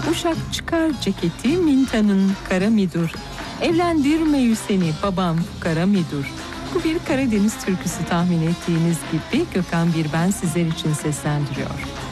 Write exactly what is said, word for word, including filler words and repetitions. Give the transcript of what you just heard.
Uşak çıkar ceketi mintanın kara midur. Evlendirme seni babam kara midur. Bu bir Karadeniz türküsü tahmin ettiğiniz gibi. Gökhan Birben sizler için seslendiriyor.